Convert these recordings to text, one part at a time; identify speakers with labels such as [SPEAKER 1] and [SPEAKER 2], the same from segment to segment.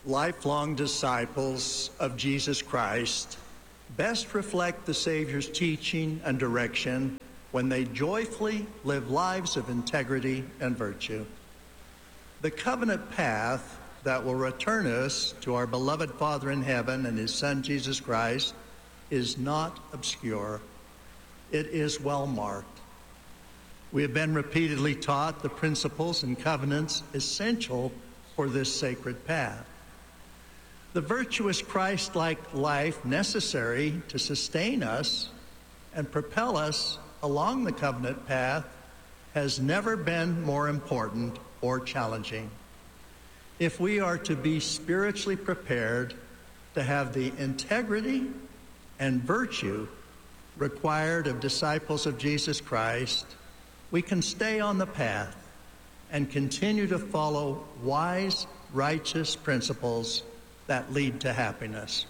[SPEAKER 1] Lifelong disciples of Jesus Christ best reflect the Savior's teaching and direction when they joyfully live lives of integrity and virtue. The covenant path that will return us to our beloved Father in heaven and his Son Jesus Christ is not obscure. It is well marked. We have been repeatedly taught the principles and covenants essential for this sacred path. The virtuous Christ-like life necessary to sustain us and propel us along the covenant path has never been more important or challenging. If we are to be spiritually prepared to have the integrity and virtue required of disciples of Jesus Christ, we can stay on the path and continue to follow wise, righteous principles that lead to happiness.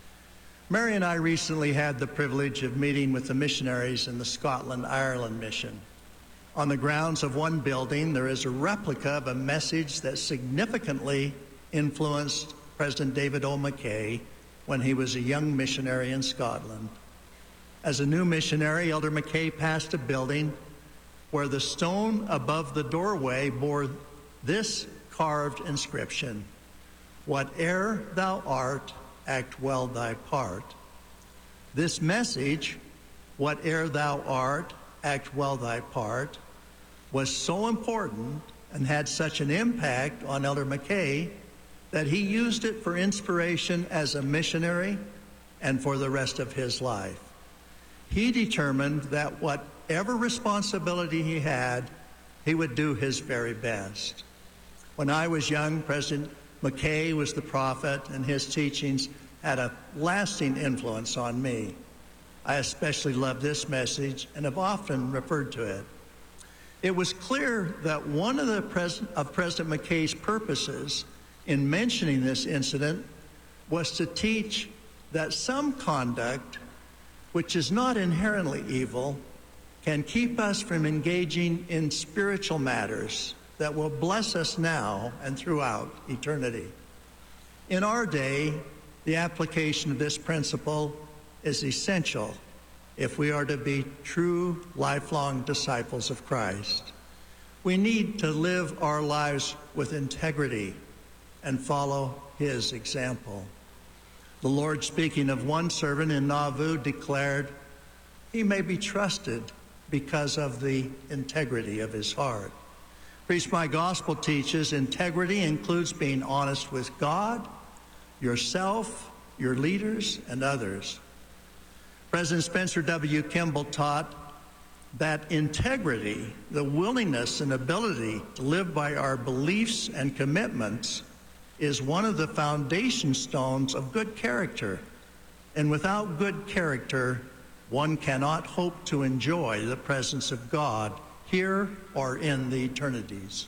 [SPEAKER 1] Mary and I recently had the privilege of meeting with the missionaries in the Scotland-Ireland mission. On the grounds of one building, there is a replica of a message that significantly influenced President David O. McKay when he was a young missionary in Scotland. As a new missionary, Elder McKay passed a building where the stone above the doorway bore this carved inscription: "Whate'er thou art, act well thy part." This message, "Whate'er thou art, act well thy part," was so important and had such an impact on Elder McKay that he used it for inspiration as a missionary and for the rest of his life. He determined that whatever responsibility he had, he would do his very best. When I was young, President McKay was the prophet, and his teachings had a lasting influence on me. I especially love this message and have often referred to it. It was clear that one of President McKay's purposes in mentioning this incident was to teach that some conduct, which is not inherently evil, can keep us from engaging in spiritual matters that will bless us now and throughout eternity. In our day, the application of this principle is essential if we are to be true lifelong disciples of Christ. We need to live our lives with integrity and follow his example. The Lord, speaking of one servant in Nauvoo, declared, "He may be trusted because of the integrity of his heart." Preach My Gospel teaches integrity includes being honest with God, yourself, your leaders, and others. President Spencer W. Kimball taught that integrity, the willingness and ability to live by our beliefs and commitments, is one of the foundation stones of good character. And without good character, one cannot hope to enjoy the presence of God here or in the eternities.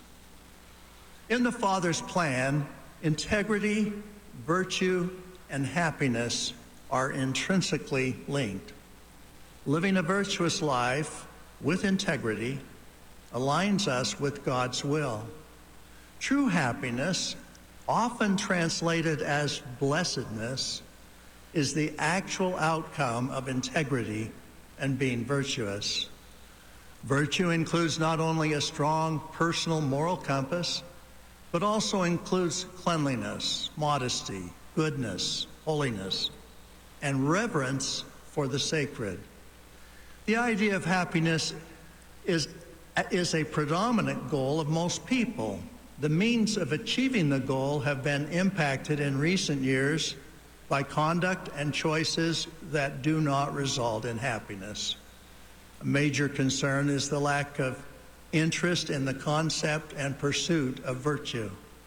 [SPEAKER 1] In the Father's plan, integrity, virtue, and happiness are intrinsically linked. Living a virtuous life with integrity aligns us with God's will. True happiness, often translated as blessedness, is the actual outcome of integrity and being virtuous. Virtue includes not only a strong personal moral compass, but also includes cleanliness, modesty, goodness, holiness, and reverence for the sacred. The idea of happiness is a predominant goal of most people. The means of achieving the goal have been impacted in recent years by conduct and choices that do not result in happiness. A major concern is the lack of interest in the concept and pursuit of virtue.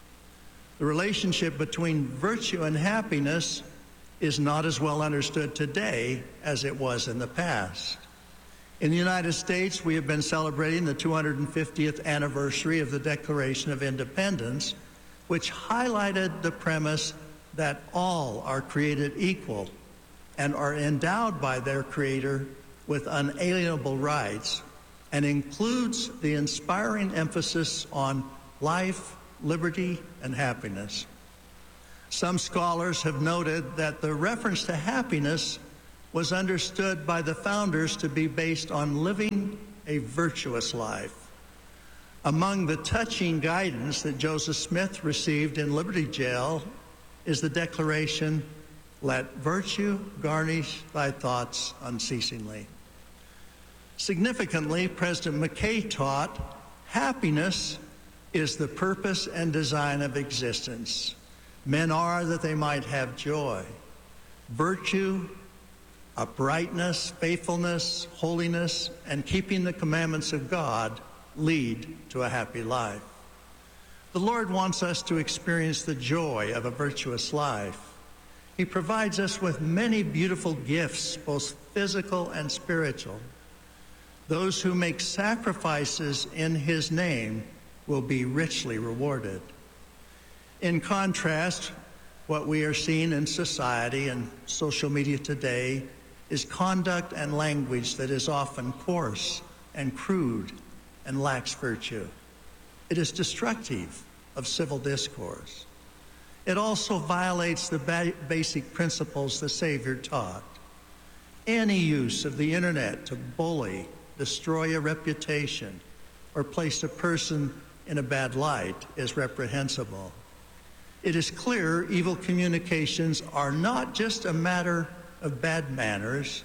[SPEAKER 1] The relationship between virtue and happiness is not as well understood today as it was in the past. In the United States, we have been celebrating the 250th anniversary of the Declaration of Independence, which highlighted the premise that all are created equal and are endowed by their Creator with unalienable rights, and includes the inspiring emphasis on life, liberty, and happiness. Some scholars have noted that the reference to happiness was understood by the founders to be based on living a virtuous life. Among the touching guidance that Joseph Smith received in Liberty Jail is the declaration, "Let virtue garnish thy thoughts unceasingly." Significantly, President McKay taught, happiness is the purpose and design of existence. Men are that they might have joy. Virtue, uprightness, faithfulness, holiness, and keeping the commandments of God lead to a happy life. The Lord wants us to experience the joy of a virtuous life. He provides us with many beautiful gifts, both physical and spiritual. Those who make sacrifices in his name will be richly rewarded. In contrast, what we are seeing in society and social media today is conduct and language that is often coarse and crude and lacks virtue. It is destructive of civil discourse. It also violates the basic principles the Savior taught. Any use of the internet to bully, destroy a reputation, or place a person in a bad light is reprehensible. It is clear evil communications are not just a matter of bad manners.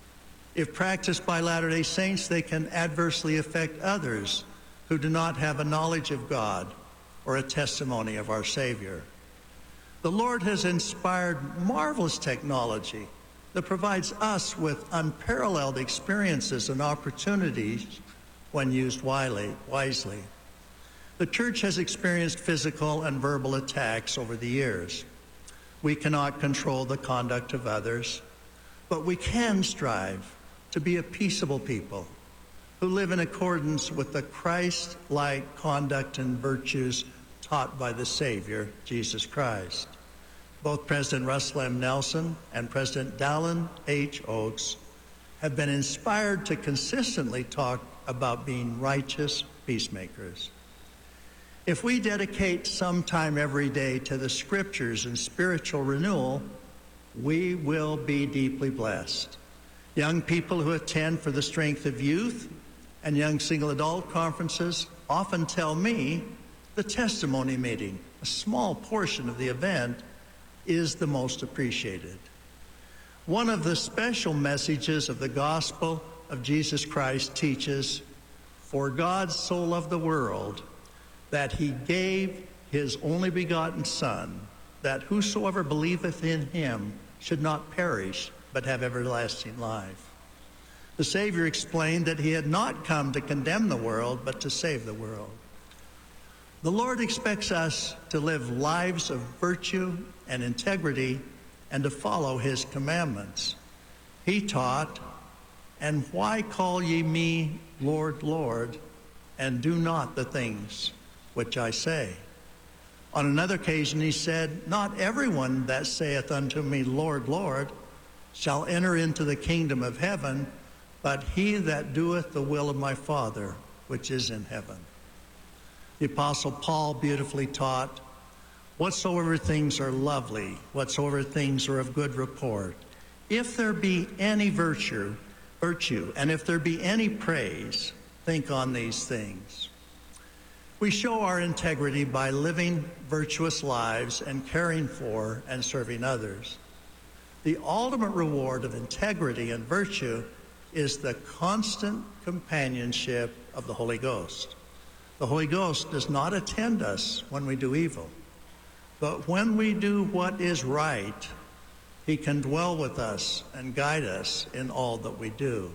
[SPEAKER 1] If practiced by Latter-day Saints, they can adversely affect others who do not have a knowledge of God or a testimony of our Savior. The Lord has inspired marvelous technology that provides us with unparalleled experiences and opportunities when used wisely. The church has experienced physical and verbal attacks over the years. We cannot control the conduct of others, but we can strive to be a peaceable people who live in accordance with the Christ-like conduct and virtues taught by the Savior, Jesus Christ. Both President Russell M. Nelson and President Dallin H. Oaks have been inspired to consistently talk about being righteous peacemakers. If we dedicate some time every day to the scriptures and spiritual renewal, we will be deeply blessed. Young people who attend for the Strength of Youth and Young Single Adult conferences often tell me the testimony meeting, a small portion of the event, is the most appreciated. One of the special messages of the gospel of Jesus Christ teaches, "For God so loved the world that he gave his only begotten Son, that whosoever believeth in him should not perish, but have everlasting life." The Savior explained that he had not come to condemn the world, but to save the world. The Lord expects us to live lives of virtue and integrity and to follow his commandments. He taught, "And why call ye me Lord, Lord, and do not the things which I say?" On another occasion he said, "Not everyone that saith unto me, Lord, Lord, shall enter into the kingdom of heaven, but he that doeth the will of my Father which is in heaven." The Apostle Paul beautifully taught, "Whatsoever things are lovely, whatsoever things are of good report, if there be any virtue, and if there be any praise, think on these things." We show our integrity by living virtuous lives and caring for and serving others. The ultimate reward of integrity and virtue is the constant companionship of the Holy Ghost. The Holy Ghost does not attend us when we do evil, but when we do what is right, he can dwell with us and guide us in all that we do.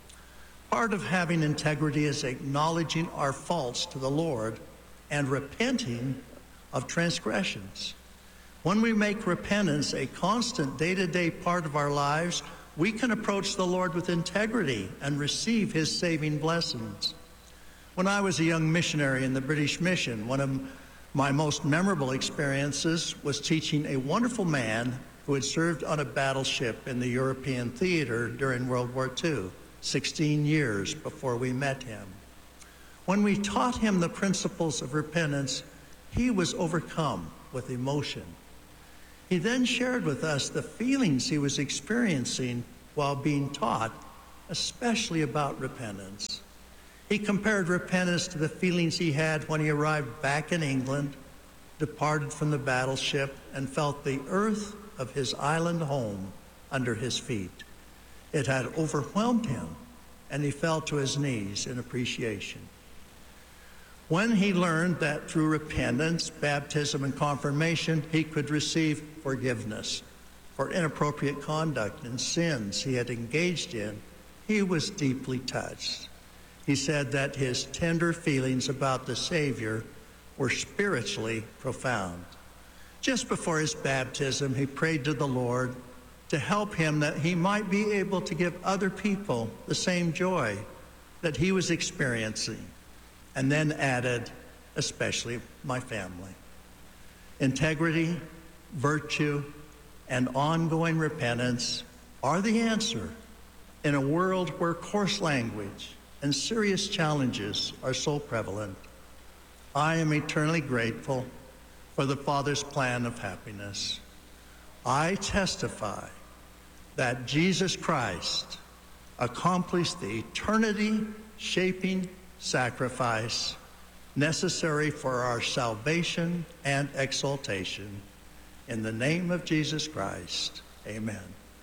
[SPEAKER 1] Part of having integrity is acknowledging our faults to the Lord and repenting of transgressions. When we make repentance a constant day-to-day part of our lives, we can approach the Lord with integrity and receive his saving blessings. When I was a young missionary in the British Mission, one of my most memorable experiences was teaching a wonderful man who had served on a battleship in the European theater during World War II, 16 years before we met him. When we taught him the principles of repentance, he was overcome with emotion. He then shared with us the feelings he was experiencing while being taught, especially about repentance. He compared repentance to the feelings he had when he arrived back in England, departed from the battleship, and felt the earth of his island home under his feet. It had overwhelmed him, and he fell to his knees in appreciation. When he learned that through repentance, baptism, and confirmation, he could receive forgiveness for inappropriate conduct and sins he had engaged in, he was deeply touched. He said that his tender feelings about the Savior were spiritually profound. Just before his baptism, he prayed to the Lord to help him that he might be able to give other people the same joy that he was experiencing, and then added, especially my family. Integrity, virtue, and ongoing repentance are the answer in a world where coarse language and serious challenges are so prevalent. I am eternally grateful for the Father's plan of happiness. I testify that Jesus Christ accomplished the eternity-shaping sacrifice necessary for our salvation and exaltation. In the name of Jesus Christ, amen.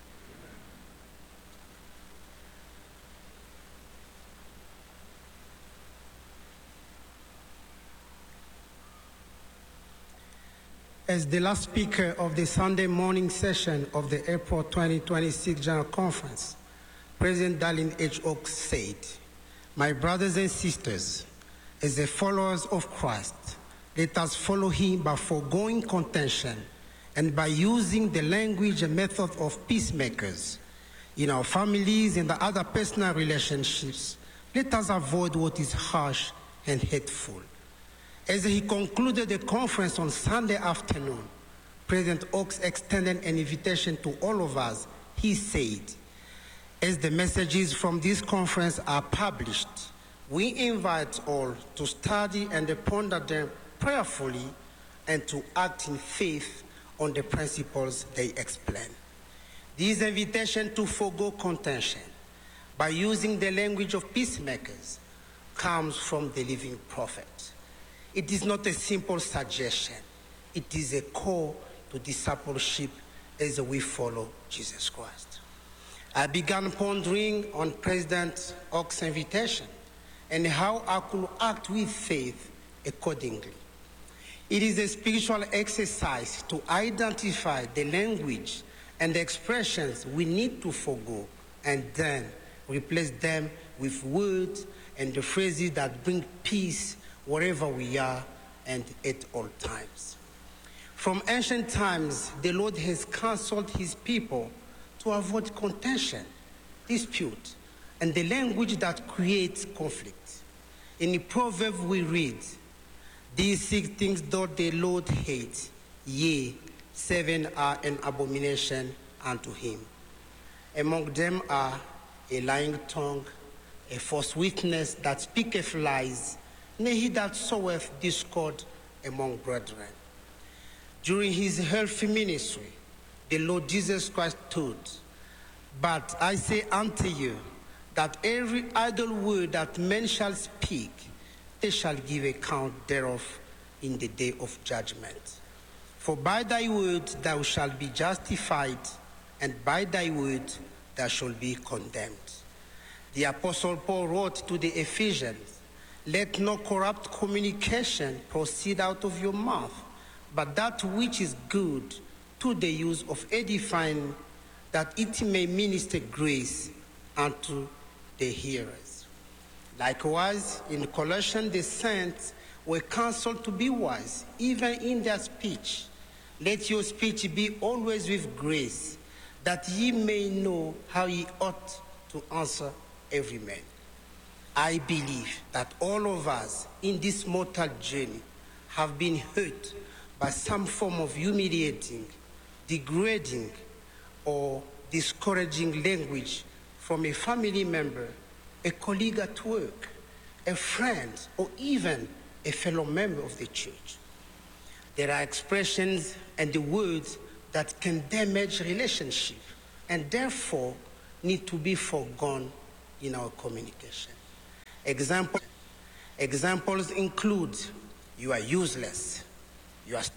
[SPEAKER 2] As the last speaker of the Sunday morning session of the April 2026 General Conference, President Dallin H. Oaks said, "My brothers and sisters, as the followers of Christ, let us follow him by foregoing contention and by using the language and method of peacemakers. In our families and the other personal relationships, let us avoid what is harsh and hateful." As he concluded the conference on Sunday afternoon, President Oaks extended an invitation to all of us. He said, "As the messages from this conference are published, we invite all to study and ponder them prayerfully and to act in faith on the principles they explain." This invitation to forego contention by using the language of peacemakers comes from the living prophet. It is not a simple suggestion. It is a call to discipleship as we follow Jesus Christ. I began pondering on President Oaks' invitation and how I could act with faith accordingly. It is a spiritual exercise to identify the language and the expressions we need to forego and then replace them with words and the phrases that bring peace wherever we are and at all times. From ancient times, the Lord has counseled his people to avoid contention, dispute, and the language that creates conflict. In the proverb we read, "These 6 things doth the Lord hate, yea, 7 are an abomination unto him. Among them are a lying tongue, a false witness that speaketh lies, nay, he that soweth discord among brethren." During his earthly ministry, the Lord Jesus Christ taught, "But I say unto you, that every idle word that men shall speak, they shall give account thereof in the day of judgment. For by thy word thou shalt be justified, and by thy word thou shalt be condemned." The Apostle Paul wrote to the Ephesians, "Let no corrupt communication proceed out of your mouth, but that which is good to the use of edifying, that it may minister grace unto the hearers." Likewise, in Colossians, the saints were counseled to be wise, even in their speech. "Let your speech be always with grace, that ye may know how ye ought to answer every man." I believe that all of us in this mortal journey have been hurt by some form of humiliating, degrading, or discouraging language from a family member, a colleague at work, a friend, or even a fellow member of the church. There are expressions and the words that can damage relationship and therefore need to be foregone in our communication. Examples include, you are useless, you are